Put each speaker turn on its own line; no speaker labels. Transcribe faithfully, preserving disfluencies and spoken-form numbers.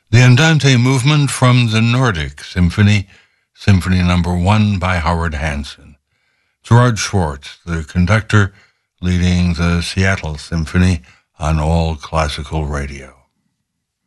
The Andante movement from the Nordic Symphony, Symphony Number One by Howard Hanson. Gerard Schwartz, the conductor, leading the Seattle Symphony on All Classical Radio.